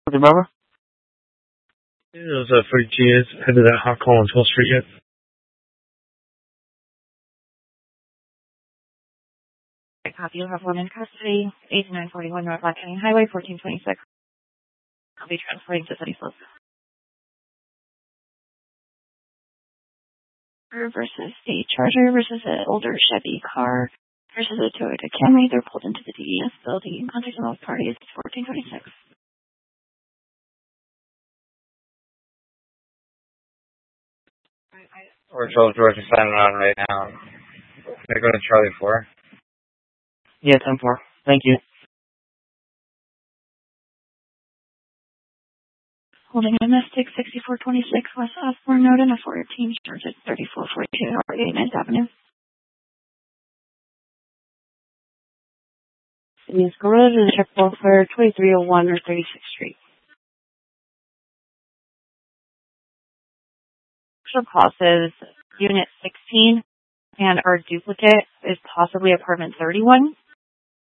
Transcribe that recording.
Okay, Barbara? Those for G is headed that hot call on 12th Street yet? I copy. You have one in custody. 8941 North Black Canyon Highway, 1426. I'll be transporting to City Slope. Versus the Charger versus an older Chevy car versus a Toyota Camry. They're pulled into the DES building. Contact on both parties. 1426. Or 12 George is signing on right now. Can I go to Charlie 4? Yeah, 10-4. Thank you. Holding a Mystic 6426 West Osborne Road and a 14 charge at 3442 Howard 89th Avenue. City's Garage and check both for 2301 or 36th Street. Actual cost is Unit 16, and our duplicate is possibly Apartment 31.